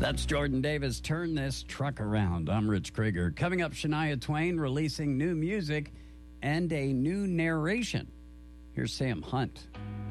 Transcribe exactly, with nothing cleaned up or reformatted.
That's Jordan Davis. Turn this truck around. I'm Rich Krieger. Coming up, Shania Twain releasing new music and a new narration. Here's Sam Hunt.